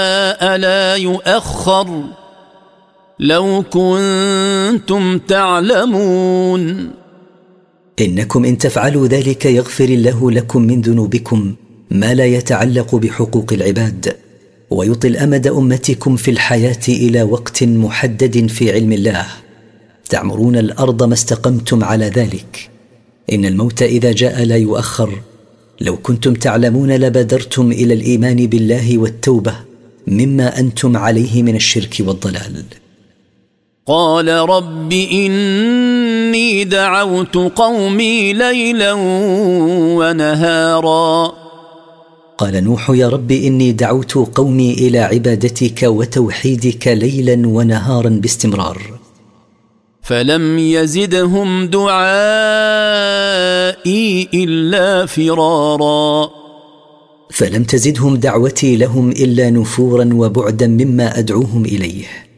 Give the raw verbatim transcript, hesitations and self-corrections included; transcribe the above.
ألا يؤخر لو كنتم تعلمون. إنكم إن تفعلوا ذلك يغفر الله لكم من ذنوبكم ما لا يتعلق بحقوق العباد، ويطل أمد أمتكم في الحياة إلى وقت محدد في علم الله، تعمرون الأرض ما استقمتم على ذلك. إن الموت إذا جاء لا يؤخر، لو كنتم تعلمون لبادرتم إلى الإيمان بالله والتوبة مما أنتم عليه من الشرك والضلال. قال رب إني دعوت قومي ليلا ونهارا. قال نوح يا رب إني دعوت قومي إلى عبادتك وتوحيدك ليلا ونهارا باستمرار، فلم يزدهم دعائي إلا فرارا. فلم تزدهم دعوتي لهم إلا نفورا وبعدا مما أدعوهم إليه.